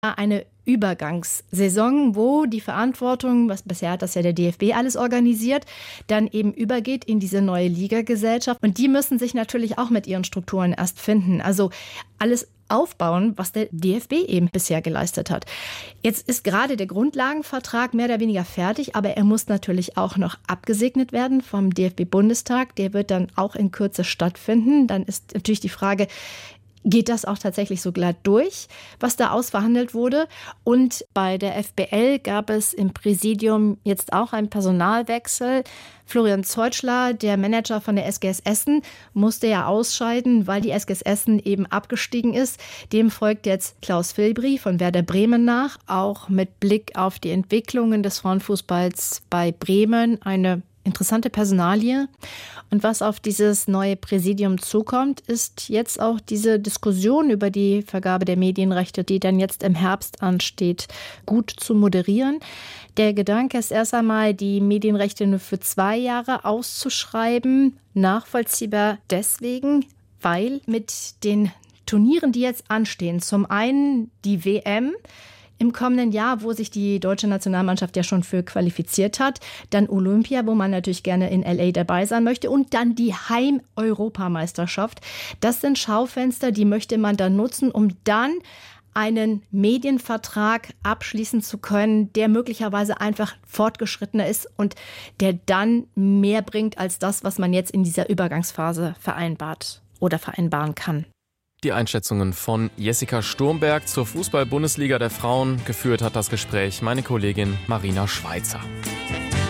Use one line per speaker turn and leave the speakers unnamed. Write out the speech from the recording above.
eine Übergangssaison, wo die Verantwortung, was bisher hat das ja der DFB alles organisiert, dann eben übergeht in diese neue Ligagesellschaft. Und die müssen sich natürlich auch mit ihren Strukturen erst finden. Also alles aufbauen, was der DFB eben bisher geleistet hat. Jetzt ist gerade der Grundlagenvertrag mehr oder weniger fertig, aber er muss natürlich auch noch abgesegnet werden vom DFB-Bundestag. Der wird dann auch in Kürze stattfinden. Dann ist natürlich die Frage, geht das auch tatsächlich so glatt durch, was da ausverhandelt wurde? Und bei der FBL gab es im Präsidium jetzt auch einen Personalwechsel. Florian Zeutschler, der Manager von der SGS Essen, musste ja ausscheiden, weil die SGS Essen eben abgestiegen ist. Dem folgt jetzt Klaus Filbri von Werder Bremen nach, auch mit Blick auf die Entwicklungen des Frauenfußballs bei Bremen. Eine interessante Personalie. Und was auf dieses neue Präsidium zukommt, ist jetzt auch diese Diskussion über die Vergabe der Medienrechte, die dann jetzt im Herbst ansteht, gut zu moderieren. Der Gedanke ist erst einmal, die Medienrechte nur für 2 Jahre auszuschreiben. Nachvollziehbar deswegen, weil mit den Turnieren, die jetzt anstehen, zum einen die WM im kommenden Jahr, wo sich die deutsche Nationalmannschaft ja schon für qualifiziert hat, dann Olympia, wo man natürlich gerne in LA dabei sein möchte, und dann die Heim-Europameisterschaft. Das sind Schaufenster, die möchte man dann nutzen, um dann einen Medienvertrag abschließen zu können, der möglicherweise einfach fortgeschrittener ist und der dann mehr bringt als das, was man jetzt in dieser Übergangsphase vereinbart oder vereinbaren kann.
Die Einschätzungen von Jessica Sturmberg zur Fußball-Bundesliga der Frauen. Geführt hat das Gespräch meine Kollegin Marina Schweizer.